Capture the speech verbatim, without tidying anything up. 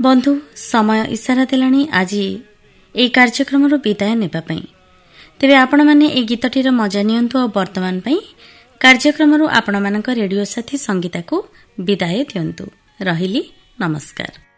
बंधु समय इशारा देलानी आज এই କାର୍ଯ୍ୟକ୍ରମରୁ ବିଦାୟ ନେବା ପାଇଁ। ତେବେ ଆପଣମାନେ ଏହି ଗୀତଟିର ମଜା ନିଅନ୍ତୁ ଆଉ ବର୍ତ୍ତମାନ ପାଇଁ କାର୍ଯ୍ୟକ୍ରମରୁ ଆପଣମାନଙ୍କ ରେଡିଓ ସାଥୀ ସଙ୍ଗୀତାକୁ ବିଦାୟ ଦିଅନ୍ତୁ। ରହିଲି, ନମସ୍କାର।